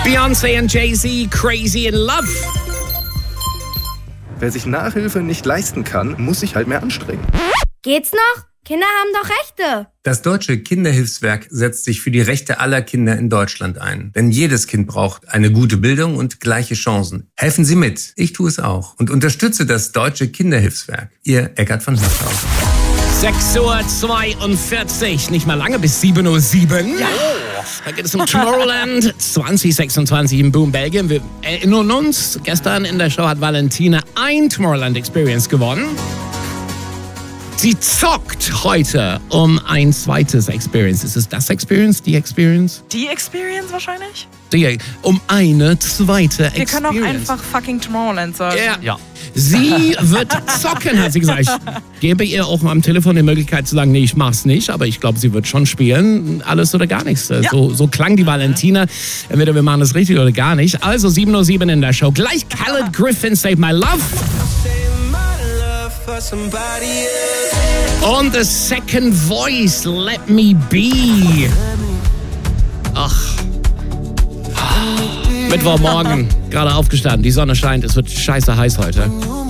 Beyoncé und Jay-Z, Crazy in Love. Wer sich Nachhilfe nicht leisten kann, muss sich halt mehr anstrengen. Geht's noch? Kinder haben doch Rechte. Das Deutsche Kinderhilfswerk setzt sich für die Rechte aller Kinder in Deutschland ein. Denn jedes Kind braucht eine gute Bildung und gleiche Chancen. Helfen Sie mit. Ich tue es auch. Und unterstütze das Deutsche Kinderhilfswerk. Ihr Eckart von Hirschhausen. 6:42 Uhr, nicht mal lange, bis 7:07 Uhr. Ja. Da geht es um Tomorrowland 2026 in Boom, Belgien. Wir erinnern uns, gestern in der Show hat Valentina ein Tomorrowland Experience gewonnen. Sie zockt heute um ein zweites Experience. Ist es das Experience, die Experience? Die Experience wahrscheinlich? Um eine zweite Experience. Wir können auch einfach fucking Tomorrowland sagen. Ja. Sie wird zocken, hat sie gesagt. Ich gebe ihr auch am Telefon die Möglichkeit zu sagen, nee, ich mach's nicht, aber ich glaube, sie wird schon spielen. Alles oder gar nichts. Ja. So klang die Valentina. Entweder wir machen das richtig oder gar nicht. Also 7:07 Uhr in der Show. Gleich Khaled Griffin, Save My Love. Und The Second Voice, Let Me Be. Ach. Mittwochmorgen, gerade aufgestanden, die Sonne scheint, es wird scheiße heiß heute.